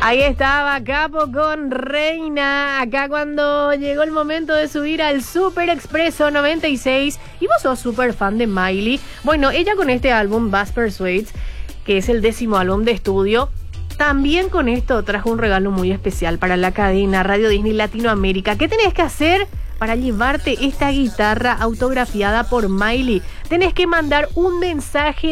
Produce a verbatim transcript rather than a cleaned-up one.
Ahí estaba Capo con Reina, acá cuando llegó el momento de subir al Super Expreso noventa y seis. Y vos sos súper fan de Miley. Bueno, ella con este álbum, Bass Persuades, que es el décimo álbum de estudio, también con esto trajo un regalo muy especial para la cadena Radio Disney Latinoamérica. ¿Qué tenés que hacer para llevarte esta guitarra autografiada por Miley? Tenés que mandar un mensaje